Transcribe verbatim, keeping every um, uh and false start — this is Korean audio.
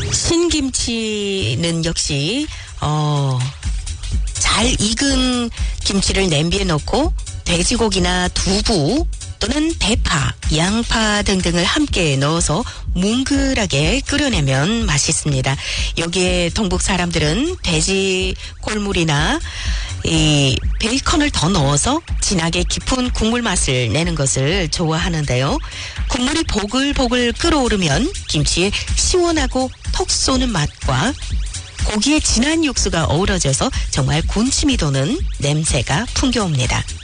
신김치는 역시 어, 잘 익은 김치를 냄비에 넣고 돼지고기나 두부 또는 대파, 양파 등등을 함께 넣어서 뭉글하게 끓여내면 맛있습니다. 여기에 동북 사람들은 돼지 골물이나 이 베이컨을 더 넣어서 진하게 깊은 국물 맛을 내는 것을 좋아하는데요. 국물이 보글보글 끓어오르면 김치의 시원하고 톡 쏘는 맛과 고기의 진한 육수가 어우러져서 정말 군침이 도는 냄새가 풍겨옵니다.